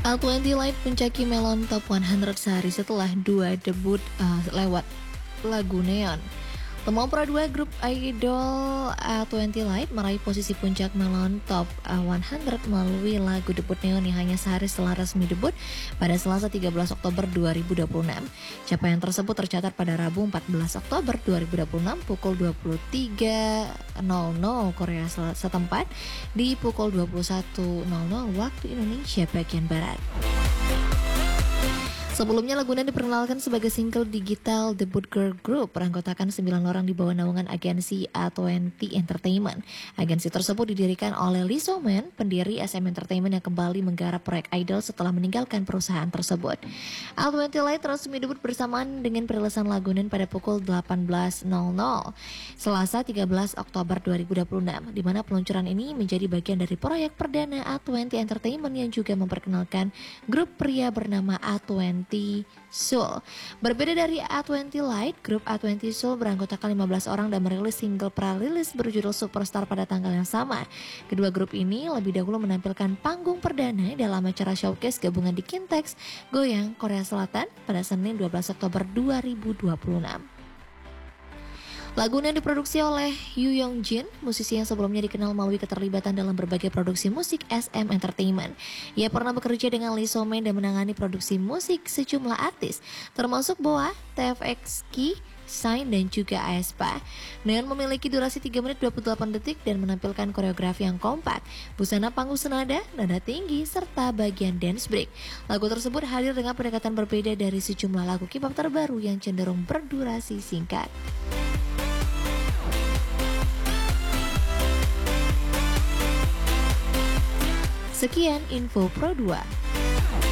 A20 Light puncaki Melon Top 100 sehari setelah dua debut lewat lagu Neon. Temuan Pradua grup idol A20 Light meraih posisi puncak Melon Top 100 melalui lagu debut Neon yang hanya sehari setelah resmi debut pada Selasa 13 Oktober 2026. Capaian tersebut tercatat pada Rabu 14 Oktober 2026 pukul 23.00 Korea setempat di pukul 21.00 waktu Indonesia bagian Barat. Sebelumnya lagu Neon diperkenalkan sebagai single digital debut girl group beranggotakan 9 orang di bawah naungan agensi A20 Entertainment. Agensi tersebut didirikan oleh Lee So-man, pendiri SM Entertainment yang kembali menggarap proyek idol setelah meninggalkan perusahaan tersebut. A20 Light resmi debut bersamaan dengan perilisan lagu Neon pada pukul 18.00 Selasa 13 Oktober 2026, di mana peluncuran ini menjadi bagian dari proyek perdana A20 Entertainment yang juga memperkenalkan grup pria bernama A20 Soul. Berbeda dari A20 Light, grup A20 Soul beranggotakan 15 orang dan merilis single pra-rilis berjudul Superstar pada tanggal yang sama. Kedua grup ini lebih dahulu menampilkan panggung perdana dalam acara showcase gabungan di Kintex, Goyang, Korea Selatan pada Senin 12 Oktober 2026. Lagu Neon diproduksi oleh Yoo Young Jin, musisi yang sebelumnya dikenal melalui keterlibatan dalam berbagai produksi musik SM Entertainment. Ia pernah bekerja dengan Lee So-man dan menangani produksi musik sejumlah artis, termasuk BoA, TFX-Ki, Shine, dan juga aespa. Neon memiliki durasi 3 menit 28 detik dan menampilkan koreografi yang kompak, busana panggung senada, nada tinggi, serta bagian dance break. Lagu tersebut hadir dengan pendekatan berbeda dari sejumlah lagu K-pop terbaru yang cenderung berdurasi singkat. Sekian info Pro 2.